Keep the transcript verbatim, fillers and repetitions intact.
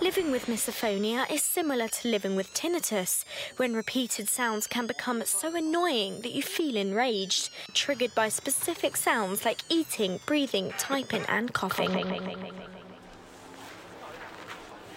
Living with misophonia is similar to living with tinnitus, when repeated sounds can become so annoying that you feel enraged, triggered by specific sounds like eating, breathing, typing and coughing.